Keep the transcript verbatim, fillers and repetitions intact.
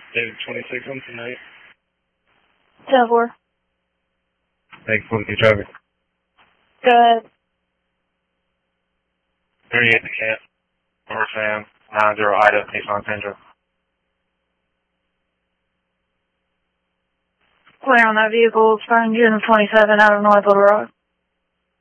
David twenty-six on tonight. ten four. Thanks for the traffic. Go ahead. thirty-eight to camp. Number Sam. nine zero Ida. Nissan Sentra. Clear on that vehicle. It's Spring June twenty-seven out of North Little Rock.